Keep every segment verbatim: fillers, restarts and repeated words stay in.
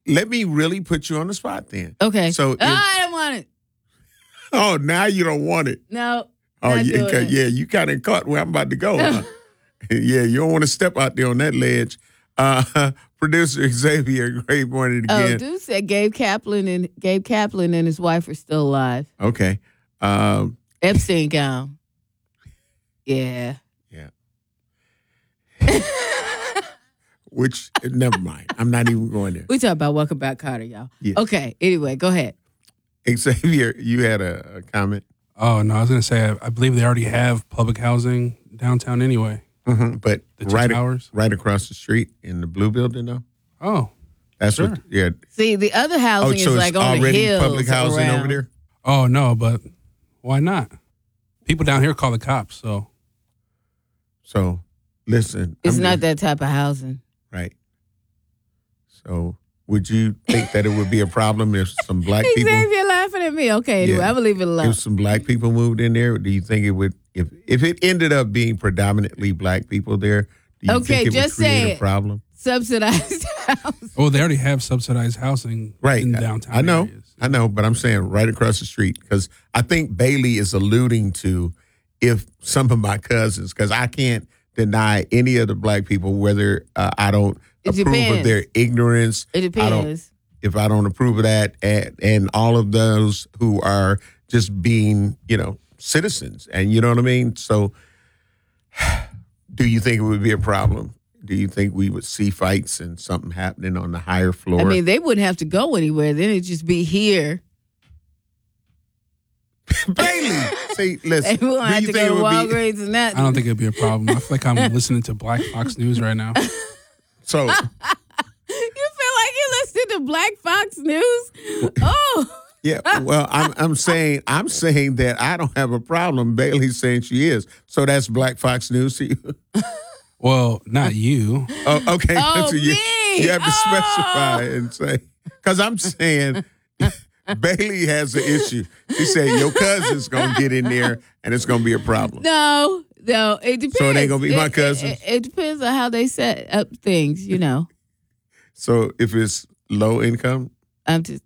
let me really put you on the spot then. Okay. So oh, if, I don't want it. Oh, now you don't want it. No. Oh, yeah, yeah. You kind of caught where I'm about to go. Huh? Yeah, you don't want to step out there on that ledge. Uh, producer Xavier, great morning again. Oh, dude said Gabe Kaplan and Gabe Kaplan and his wife are still alive. Okay. Um, Epstein gone. Yeah. Yeah. Which, never mind. I'm not even going there. We talk about Welcome Back, Carter, y'all. Yes. Okay. Anyway, go ahead. Xavier, you had a, a comment. Oh no, I was going to say I, I believe they already have public housing downtown anyway. Mm-hmm. But The two right, towers? right across the street in the blue building, though. Oh, That's Sure. what. Yeah. See, the other Oh, housing so is like it's on the already hills public housing around. over there. oh no, but why not? People down here call the cops. So So, listen. It's I'm not just- that type of housing. Right. So, would you think that it would be a problem if some black people, Xavier laughing at me. Okay, anyway, Yeah. I'm going to leave it alone. if some black people moved in there? Do you think it would, if if it ended up being predominantly black people there? Do you Okay, think it just would create say a it. problem? Subsidized house. oh, they already have subsidized housing Right. in downtown. I know. areas. I know, but I'm saying right across the street because I think Bailey is alluding to if some of my cousins, because I can't deny any of the black people whether uh, I don't It approve of depends. their ignorance. It I don't, depends. if I don't approve of that, and, and all of those who are just being, you know, citizens, and you know what I mean. So, do you think it would be a problem? Do you think we would see fights and something happening on the higher floor? I mean, they wouldn't have to go anywhere. Then it'd just be here. Bailey, see, listen. They wouldn't do have you to think go it to would be- Walgreens and that. I don't think it'd be a problem. I feel like I'm listening to Black Fox News right now. So, You feel like you listen to Black Fox News? Oh. yeah, well, I'm I'm saying I'm saying that I don't have a problem. Bailey's saying she is. So that's Black Fox News to you. Well, not you. Oh, okay. Oh, so you, me. you have to Oh. specify and say because I'm saying Bailey has an issue. She said your cousin's gonna get in there and it's gonna be a problem. No, no, it depends. So it ain't gonna be my It- cousin? It, it, it depends on how they set up things, you know. So if it's low income, I'm just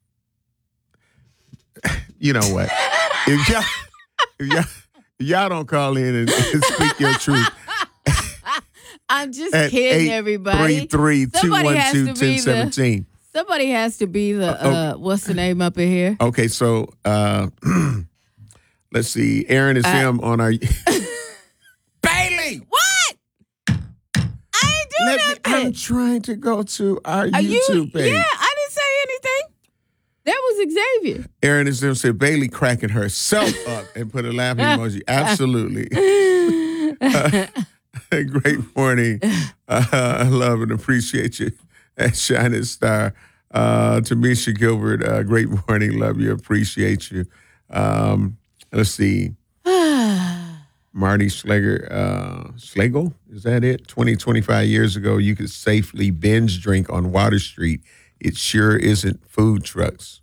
you know what? If y'all, if y'all, if y'all don't call in and, and speak your truth. I'm just At kidding eight everybody. three three two Somebody one has two to ten be the- seventeen. Somebody has to be the uh, what's the name up in here? Okay, so uh, let's see. Aaron is I- him on our Bailey. What? I ain't doing Let me, nothing. I'm trying to go to our Are YouTube you? page. Yeah, I didn't say anything. That was Xavier. Aaron is him said Bailey cracking herself up and put a laughing emoji. Absolutely. Uh, great morning. Uh, I love and appreciate you at Shining Star. Uh, Tamisha Gilbert, uh, great morning. Love you. Appreciate you. Um, let's see. Marty Schlegel, uh, Schlegel, is that it? twenty, twenty-five years ago, you could safely binge drink on Water Street. It sure isn't food trucks.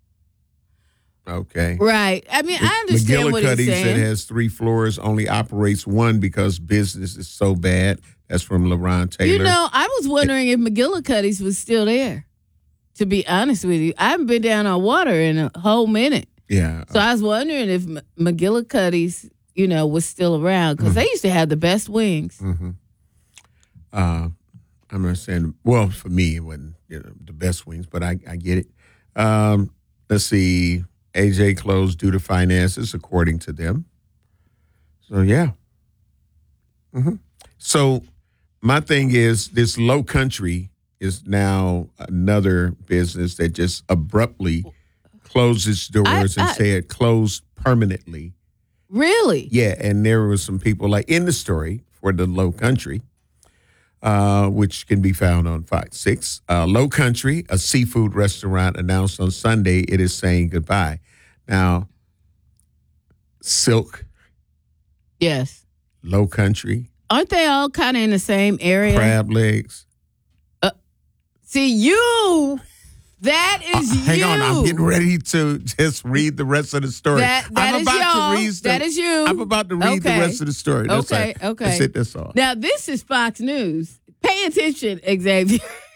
Okay. Right. I mean, I understand what he's McGillicuddy's that saying. has three floors only operates one because business is so bad. That's from LeBron Taylor. You know, I was wondering if McGillicuddy's was still there. To be honest with you, I haven't been down on water in a whole minute. yeah. So I was wondering if M- McGillicuddy's, you know, was still around because they used to have the best wings. Mm-hmm. Uh, I'm not saying, well, for me, it wasn't you know, the best wings, but I, I get it. Um, let's see. A J closed due to finances, according to them. So, yeah. Mm-hmm. So, my thing is this Low Country is now another business that just abruptly closed its doors I- and I- said closed permanently. Really? Yeah, and there was some people like in the story for the Low Country, uh, which can be found on Fox six. Uh, Low Country, a seafood restaurant, announced on Sunday it is saying goodbye. Now, Silk, Yes. Low Country, Aren't they all kind of in the same area? crab legs. See, you, that is Uh, hang you. on, I'm getting ready to just read the rest of the story. That, that I'm is about y'all. to read the, That is you. I'm about to read the Okay. rest of the story. That's Okay, all. okay. That's it. That's all. Now, this is Fox News. Pay attention, Xavier.